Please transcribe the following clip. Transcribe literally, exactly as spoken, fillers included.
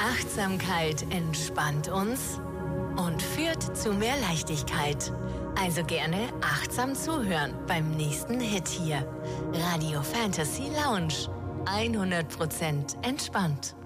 Achtsamkeit entspannt uns und führt zu mehr Leichtigkeit. Also gerne achtsam zuhören beim nächsten Hit hier. Radio Fantasy Lounge. hundert Prozent entspannt.